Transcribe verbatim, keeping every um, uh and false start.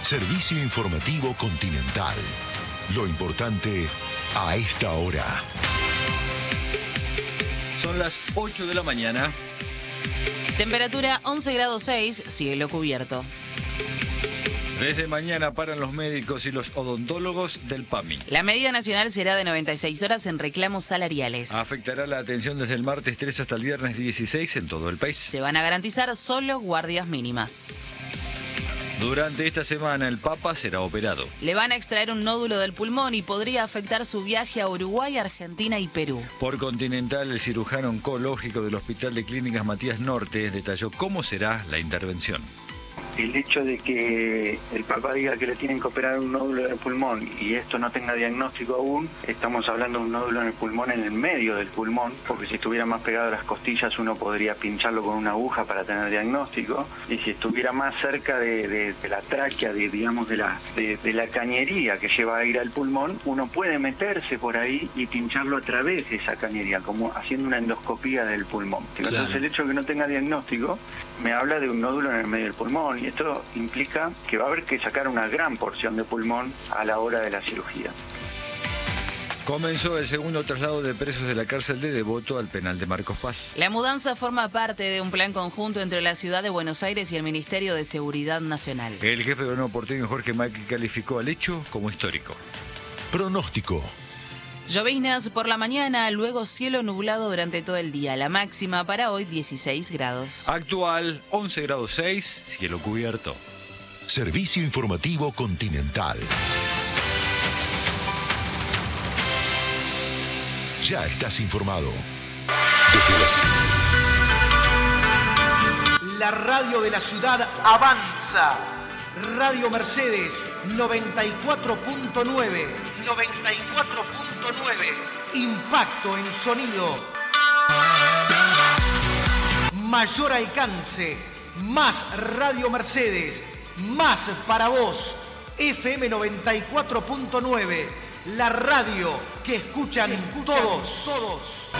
Servicio informativo Continental. Lo importante a esta hora. Son las ocho de la mañana. Temperatura once grados seis, cielo cubierto. Desde mañana paran los médicos y los odontólogos del P A M I. La medida nacional será de noventa y seis horas en reclamos salariales. Afectará la atención desde el martes tres hasta el viernes dieciséis en todo el país. Se van a garantizar solo guardias mínimas. Durante esta semana el Papa será operado. Le van a extraer un nódulo del pulmón y podría afectar su viaje a Uruguay, Argentina y Perú. Por Continental, el cirujano oncológico del Hospital de Clínicas Matías Norte detalló cómo será la intervención. El hecho de que el Papa diga que le tienen que operar un nódulo en el pulmón y esto no tenga diagnóstico aún, estamos hablando de un nódulo en el pulmón, en el medio del pulmón, porque si estuviera más pegado a las costillas uno podría pincharlo con una aguja para tener diagnóstico, y si estuviera más cerca de, de, de la tráquea, de, digamos de la, de, de la cañería que lleva aire al pulmón, uno puede meterse por ahí y pincharlo a través de esa cañería, como haciendo una endoscopía del pulmón. Claro. Entonces el hecho de que no tenga diagnóstico me habla de un nódulo en el medio del pulmón, y esto implica que va a haber que sacar una gran porción de pulmón a la hora de la cirugía. Comenzó el segundo traslado de presos de la cárcel de Devoto al penal de Marcos Paz. La mudanza forma parte de un plan conjunto entre la Ciudad de Buenos Aires y el Ministerio de Seguridad Nacional. El jefe de gobierno porteño Jorge Macri calificó al hecho como histórico. Pronóstico. Lloviznas por la mañana, luego cielo nublado durante todo el día. La máxima para hoy dieciséis grados. Actual once grados seis, cielo cubierto. Servicio informativo Continental. Ya estás informado. La radio de la ciudad avanza. Radio Mercedes noventa y cuatro punto nueve. noventa y cuatro punto nueve. Impacto en sonido. Mayor alcance. Más Radio Mercedes. Más para vos. F M noventa y cuatro punto nueve. La radio que escuchan, que escuchan todos. todos.